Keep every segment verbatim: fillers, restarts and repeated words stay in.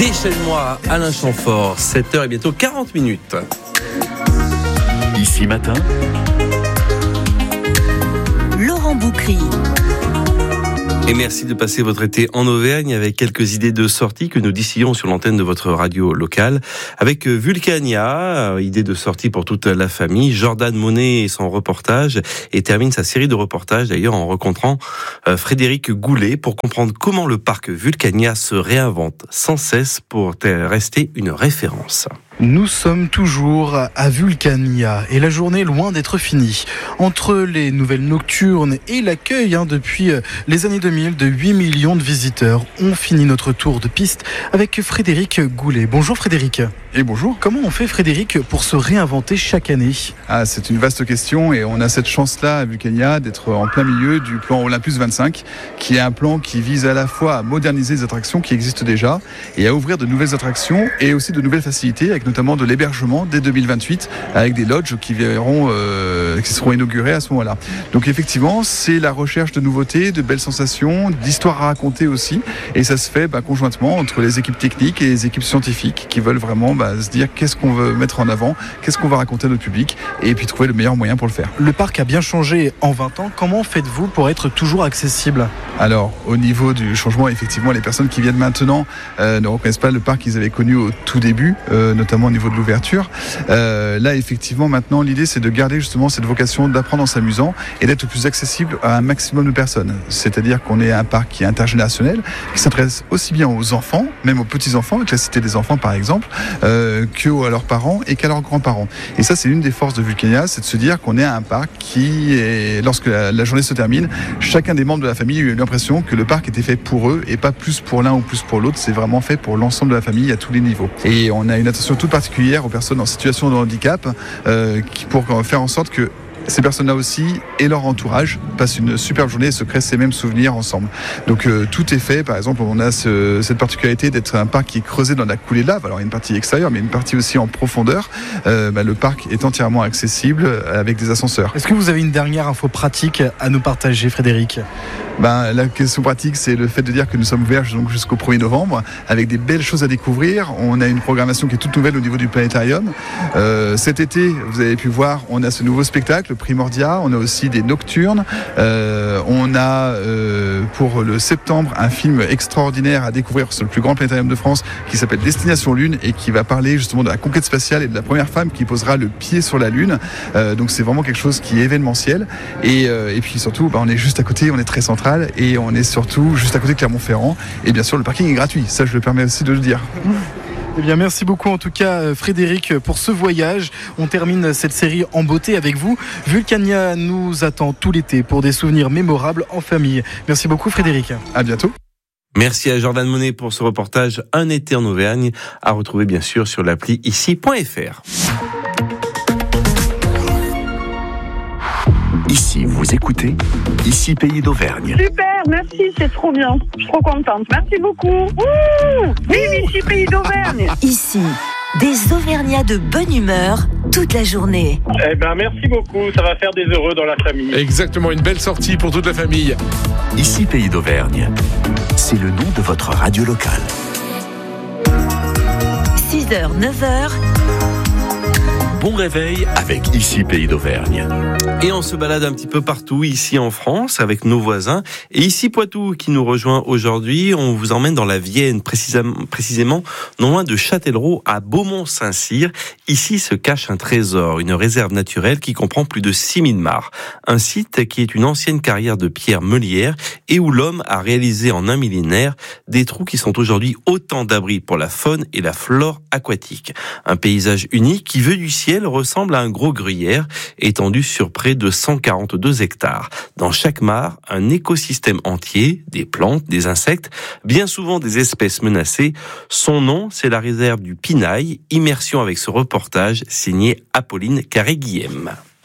Déchaîne-moi, Alain Chamfort, sept heures et bientôt quarante minutes. Ici Matin, Laurent Boucry. Et merci de passer votre été en Auvergne avec quelques idées de sortie que nous distillons sur l'antenne de votre radio locale. Avec Vulcania, idée de sortie pour toute la famille. Jordan Monet et son reportage et termine sa série de reportages d'ailleurs en rencontrant Frédéric Goulet pour comprendre comment le parc Vulcania se réinvente sans cesse pour rester une référence. Nous sommes toujours à Vulcania et la journée est loin d'être finie. Entre les nouvelles nocturnes et l'accueil hein, depuis les années deux mille de huit millions de visiteurs, on finit notre tour de piste avec Frédéric Goulet. Bonjour Frédéric. Et bonjour. Comment on fait Frédéric pour se réinventer chaque année ? Ah, c'est une vaste question et on a cette chance-là à Vulcania d'être en plein milieu du plan Olympus vingt-cinq, qui est un plan qui vise à la fois à moderniser les attractions qui existent déjà et à ouvrir de nouvelles attractions et aussi de nouvelles facilités avec notamment de l'hébergement dès deux mille vingt-huit avec des lodges qui verront, euh, qui seront inaugurés à ce moment-là. Donc effectivement, c'est la recherche de nouveautés, de belles sensations, d'histoires à raconter aussi, et ça se fait bah, conjointement entre les équipes techniques et les équipes scientifiques qui veulent vraiment bah, se dire qu'est-ce qu'on veut mettre en avant, qu'est-ce qu'on va raconter à notre public, et puis trouver le meilleur moyen pour le faire. Le parc a bien changé en vingt ans. Comment faites-vous pour être toujours accessible ? Alors, au niveau du changement, effectivement, les personnes qui viennent maintenant euh, ne reconnaissent pas le parc qu'ils avaient connu au tout début, euh, notamment au niveau de l'ouverture. Euh, là, effectivement, maintenant, l'idée, c'est de garder justement cette vocation d'apprendre en s'amusant et d'être le plus accessible à un maximum de personnes. C'est-à-dire qu'on est un parc qui est intergénérationnel, qui s'adresse aussi bien aux enfants, même aux petits-enfants, avec la Cité des enfants, par exemple, euh, qu'à leurs parents et qu'à leurs grands-parents. Et ça, c'est une des forces de Vulcania, c'est de se dire qu'on est un parc qui est, lorsque la, la journée se termine, chacun des membres de la famille a eu l'impression que le parc était fait pour eux et pas plus pour l'un ou plus pour l'autre. C'est vraiment fait pour l'ensemble de la famille à tous les niveaux. Et on a une attention toute particulière aux personnes en situation de handicap euh, qui, pour faire en sorte que ces personnes-là aussi et leur entourage passent une superbe journée et se créent ces mêmes souvenirs ensemble. Donc euh, tout est fait. Par exemple, on a ce, cette particularité d'être un parc qui est creusé dans la coulée de lave. Alors il y a une partie extérieure, mais une partie aussi en profondeur. Euh, bah, le parc est entièrement accessible avec des ascenseurs. Est-ce que vous avez une dernière info pratique à nous partager, Frédéric ? Ben, la question pratique, c'est le fait de dire que nous sommes ouverts donc jusqu'au premier novembre, avec des belles choses à découvrir. On a une programmation qui est toute nouvelle au niveau du planétarium. Euh, cet été, vous avez pu voir, on a ce nouveau spectacle, Primordia. On a aussi des nocturnes. Euh, on a euh, pour le septembre un film extraordinaire à découvrir sur le plus grand planétarium de France qui s'appelle Destination Lune et qui va parler justement de la conquête spatiale et de la première femme qui posera le pied sur la Lune. Euh, donc c'est vraiment quelque chose qui est événementiel. Et, euh, et puis surtout, ben, on est juste à côté, on est très central. Et on est surtout juste à côté de Clermont-Ferrand. Et bien sûr, le parking est gratuit. Ça, je le permets aussi de le dire. Eh bien, merci beaucoup en tout cas Frédéric pour ce voyage. On termine cette série en beauté avec vous. Vulcania nous attend tout l'été pour des souvenirs mémorables en famille. Merci beaucoup Frédéric. À bientôt. Merci à Jordan Monet pour ce reportage Un été en Auvergne, à retrouver bien sûr sur l'appli ici point f r. ici vous écoutez, ici Pays d'Auvergne. Super, merci, c'est trop bien. Je suis trop contente. Merci beaucoup. Ouh, oui, ici Pays d'Auvergne. Ici, des Auvergnats de bonne humeur toute la journée. Eh ben, merci beaucoup, ça va faire des heureux dans la famille. Exactement, une belle sortie pour toute la famille. Ici Pays d'Auvergne, c'est le nom de votre radio locale. six heures, neuf heures. Bon réveil avec Ici Pays d'Auvergne. Et on se balade un petit peu partout ici en France avec nos voisins. Et ici Poitou qui nous rejoint aujourd'hui, on vous emmène dans la Vienne, précisément, précisément non loin de Châtellerault à Beaumont-Saint-Cyr. Ici se cache un trésor, une réserve naturelle qui comprend plus de six mille mares. Un site qui est une ancienne carrière de pierre meulière et où l'homme a réalisé en un millénaire des trous qui sont aujourd'hui autant d'abris pour la faune et la flore aquatique. Un paysage unique qui veut du ciel ressemble à un gros gruyère étendu sur près de cent quarante-deux hectares. Dans chaque mare, un écosystème entier, des plantes, des insectes, bien souvent des espèces menacées. Son nom, c'est la réserve du Pinail. Immersion avec ce reportage signé Apolline Carré-Guillem.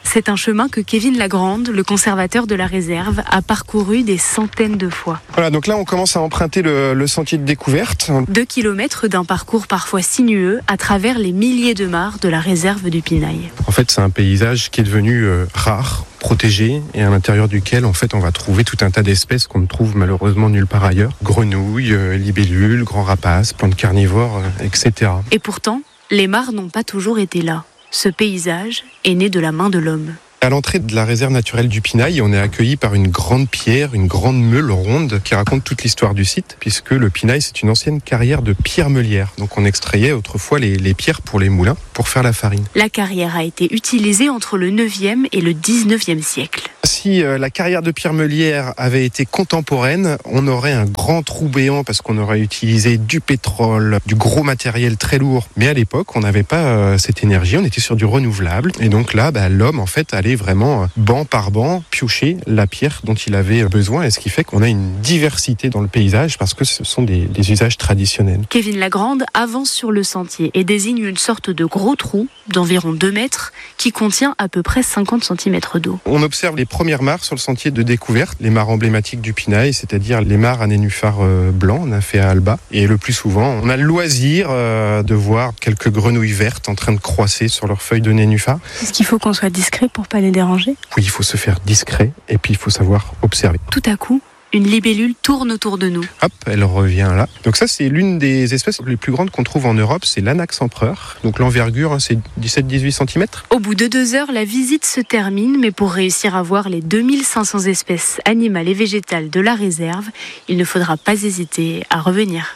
C'est un chemin que Kevin Lagrande, le conservateur de la réserve, a parcouru des centaines de fois. Voilà, donc là on commence à emprunter le, le sentier de découverte. Deux kilomètres d'un parcours parfois sinueux à travers les milliers de mares de la réserve du Pinail. En fait, c'est un paysage qui est devenu euh, rare, protégé, et à l'intérieur duquel en fait on va trouver tout un tas d'espèces qu'on ne trouve malheureusement nulle part ailleurs. Grenouilles, euh, libellules, grands rapaces, plantes carnivores, euh, et cetera. Et pourtant, les mares n'ont pas toujours été là. Ce paysage est né de la main de l'homme. À l'entrée de la réserve naturelle du Pinail, on est accueilli par une grande pierre, une grande meule ronde qui raconte toute l'histoire du site, puisque le Pinail, c'est une ancienne carrière de pierre meulière. Donc on extrayait autrefois les, les pierres pour les moulins, pour faire la farine. La carrière a été utilisée entre le neuvième et le dix-neuvième siècle. Si euh, la carrière de pierre meulière avait été contemporaine, on aurait un grand trou béant parce qu'on aurait utilisé du pétrole, du gros matériel très lourd. Mais à l'époque, on n'avait pas euh, cette énergie, on était sur du renouvelable. Et donc là, bah, l'homme, en fait, allait vraiment, euh, banc par banc, piocher la pierre dont il avait besoin. Et ce qui fait qu'on a une diversité dans le paysage parce que ce sont des, des usages traditionnels. Kevin Lagrande avance sur le sentier et désigne une sorte de gros trou d'environ deux mètres qui contient à peu près cinquante centimètres d'eau. On observe les premières mares sur le sentier de découverte, les mares emblématiques du Pinail, c'est-à-dire les mares à nénuphars euh, blancs, Nymphaea alba. Et le plus souvent, on a le loisir euh, de voir quelques grenouilles vertes en train de croisser sur leurs feuilles de nénuphars. Est-ce qu'il faut qu'on soit discret pour pas les déranger ? Oui, il faut se faire discret et puis il faut savoir observer. Tout à coup, une libellule tourne autour de nous. Hop, elle revient là. Donc ça, c'est l'une des espèces les plus grandes qu'on trouve en Europe, c'est l'Anax empereur. Donc l'envergure, hein, c'est dix-sept à dix-huit centimètres. Au bout de deux heures, la visite se termine, mais pour réussir à voir les deux mille cinq cents espèces animales et végétales de la réserve, il ne faudra pas hésiter à revenir.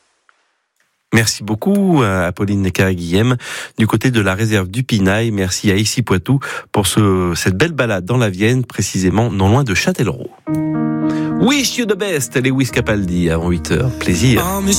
Merci beaucoup à Apolline Necker-Guillem du côté de la réserve du Pinail. Merci à Issy-Poitou pour ce, cette belle balade dans la Vienne, précisément non loin de Châtellerault. Wish you the best, Lewis Capaldi avant huit heures. Plaisir.